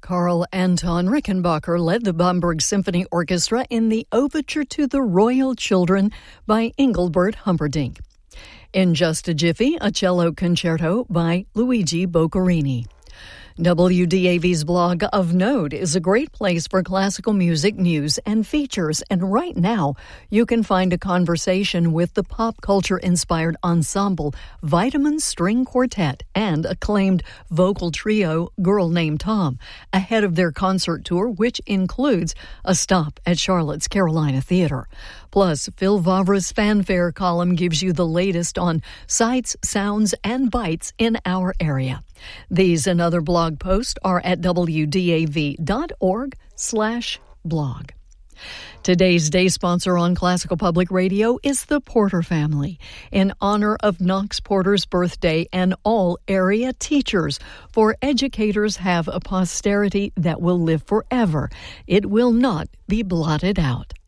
Karl Anton Rickenbacker led the Bamberg Symphony Orchestra in the Overture to the Royal Children by Engelbert Humperdinck. In just a jiffy, a cello concerto by Luigi Boccherini. WDAV's blog of Note is a great place for classical music news and features, and right now you can find a conversation with the pop culture-inspired ensemble Vitamin String Quartet and acclaimed vocal trio Girl Named Tom ahead of their concert tour, which includes a stop at Charlotte's Carolina Theater. Plus, Phil Vavra's Fanfare column gives you the latest on sights, sounds, and bites in our area. These and other blog posts are at wdav.org/blog. Today's day sponsor on Classical Public Radio is the Porter family, in honor of Knox Porter's birthday and all area teachers. For educators have a posterity that will live forever. It will not be blotted out.